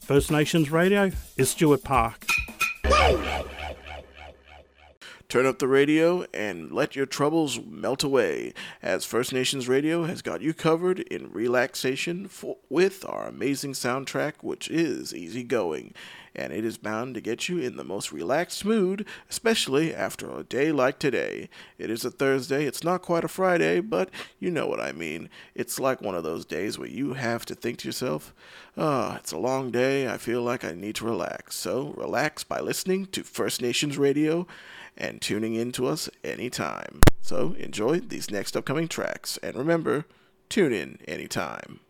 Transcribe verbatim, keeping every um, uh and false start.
First Nations Radio is Stuart Park. Turn up the radio and let your troubles melt away, as First Nations Radio has got you covered in relaxation for, with our amazing soundtrack, which is easygoing, and it is bound to get you in the most relaxed mood, especially after a day like today. It is a Thursday, it's not quite a Friday, but you know what I mean. It's like one of those days where you have to think to yourself, ah, oh, it's a long day, I feel like I need to relax. So relax by listening to First Nations Radio and tuning in to us anytime. So enjoy these next upcoming tracks, and remember, tune in anytime.